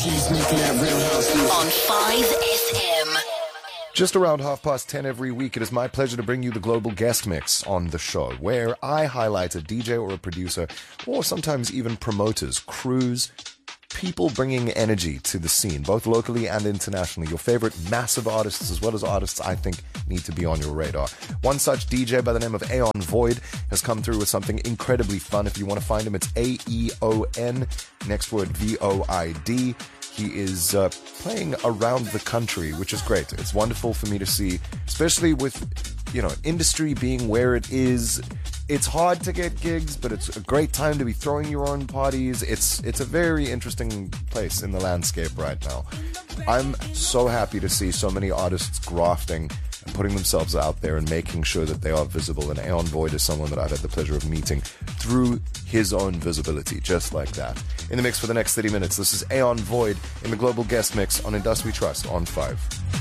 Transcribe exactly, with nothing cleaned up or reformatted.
keys, making that real house music. On five F M. Just around half past ten every week, it is my pleasure to bring you the Global Guest Mix on the show, where I highlight a D J or a producer, or sometimes even promoters, crews, people bringing energy to the scene, both locally and internationally. Your favorite massive artists, as well as artists I think need to be on your radar. One such D J by the name of Aeon Void has come through with something incredibly fun. If you want to find him, it's A E O N, next word V O I D. He is uh, playing around the country, which is great. It's wonderful for me to see, especially with, you know, industry being where it is. It's hard to get gigs, but it's a great time to be throwing your own parties. It's it's a very interesting place in the landscape right now. I'm so happy to see so many artists grafting and putting themselves out there and making sure that they are visible. And Aeon Void is someone that I've had the pleasure of meeting through his own visibility, just like that. In the mix for the next thirty minutes, this is Aeon Void in the Global Guest Mix on Industry Trust on five.